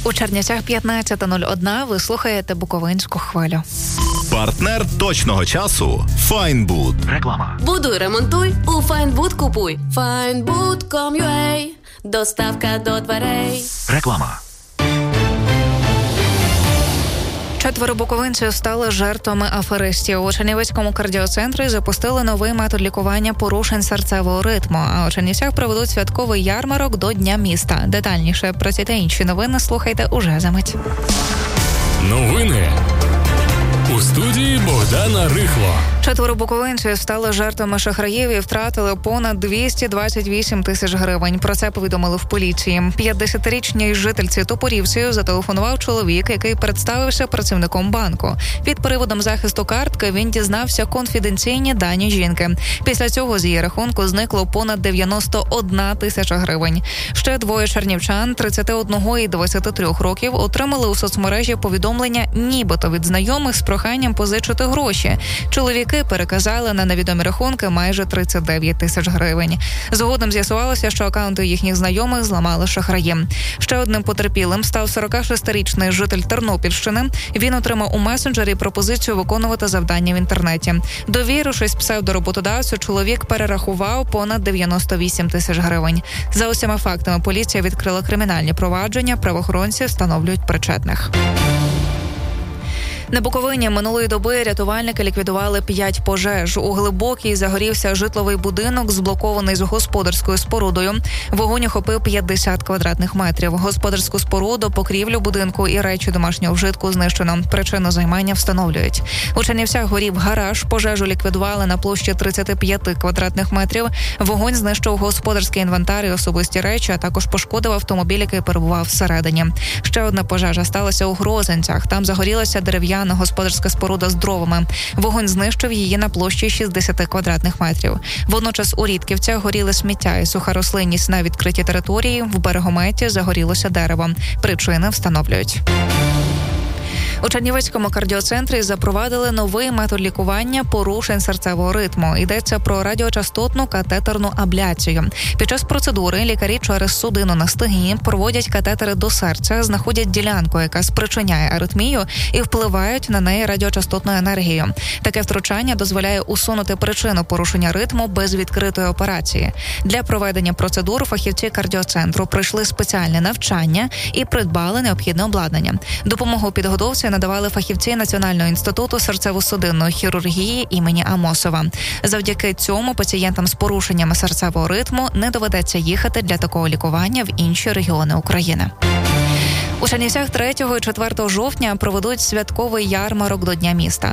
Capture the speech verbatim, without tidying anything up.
У Чернівцях п'ятнадцята нуль одна. Ви слухаєте Буковинську хвилю. Партнер точного часу – Файнбуд. Реклама. Будуй, ремонтуй, у Файнбуд купуй. Файнбуд точка ком точка ю а. Доставка до дверей. Реклама. Четверо буковинців стали жертвами аферистів. У Чернівецькому кардіоцентрі запустили новий метод лікування порушень серцевого ритму. А у Чернівцях проведуть святковий ярмарок до Дня міста. Детальніше про ці та інші новини слухайте уже за мить. Новини у студії Богдана Рихло. Четверо буковинців стали жертвами шахраїв і втратили понад двісті двадцять вісім тисяч гривень. Про це повідомили в поліції. п'ятдесятирічній жительці Топорівців зателефонував чоловік, який представився працівником банку. Під приводом захисту картки він дізнався конфіденційні дані жінки. Після цього з її рахунку зникло понад дев'яносто одна тисяча гривень. Ще двоє чернівчан, тридцять один і двадцять три років, отримали у соцмережі повідомлення нібито від знайомих з проханням позичити гроші. Чоловіки переказали на невідомі рахунки майже тридцять дев'ять тисяч гривень. Згодом з'ясувалося, що акаунти їхніх знайомих зламали шахраї. Ще одним потерпілим став сорокашестирічний житель Тернопільщини. Він отримав у месенджері пропозицію виконувати завдання в інтернеті. Довірившись псевдороботодавцю, чоловік перерахував понад дев'яносто вісім тисяч гривень. За усіма фактами поліція відкрила кримінальні провадження, правоохоронці встановлюють причетних. На Буковині минулої доби рятувальники ліквідували п'ять пожеж. У Глибокій загорівся житловий будинок, зблокований з господарською спорудою. Вогонь охопив п'ятдесят квадратних метрів. Господарську споруду, покрівлю будинку і речі домашнього вжитку знищено. Причину займання встановлюють. У Чернівцях горів гараж. Пожежу ліквідували на площі тридцять п'ять квадратних метрів. Вогонь знищив господарський інвентар і особисті речі, а також пошкодив автомобіль, який перебував всередині. Ще одна пожежа сталася у Грозинцях. Там загорілася дерев'яна господарська споруда з дровами. Вогонь знищив її на площі шістдесят квадратних метрів. Водночас у Рідківцях горіли сміття і суха рослинність на відкритій території. В Берегометі загорілося дерево. Причини встановлюють. У Чернівецькому кардіоцентрі запровадили новий метод лікування порушень серцевого ритму. Йдеться про радіочастотну катетерну абляцію. Під час процедури лікарі через судину на стегні проводять катетери до серця, знаходять ділянку, яка спричиняє аритмію, і впливають на неї радіочастотною енергією. Таке втручання дозволяє усунути причину порушення ритму без відкритої операції. Для проведення процедур фахівці кардіоцентру пройшли спеціальне навчання і придбали необхідне обладнання. Допомогу підготовці надавали фахівці Національного інституту серцево-судинної хірургії імені Амосова. Завдяки цьому пацієнтам з порушеннями серцевого ритму не доведеться їхати для такого лікування в інші регіони України. У Чернівцях третього і четвертого жовтня проведуть святковий ярмарок до Дня міста.